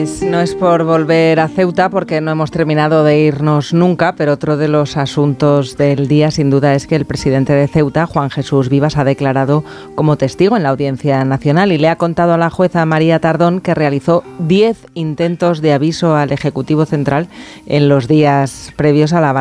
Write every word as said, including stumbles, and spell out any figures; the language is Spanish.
Pues no es por volver a Ceuta, porque no hemos terminado de irnos nunca, pero otro de los asuntos del día, sin duda, es que el presidente de Ceuta, Juan Jesús Vivas, ha declarado como testigo en la Audiencia Nacional y le ha contado a la jueza María Tardón que realizó diez intentos de aviso al Ejecutivo Central en los días previos a la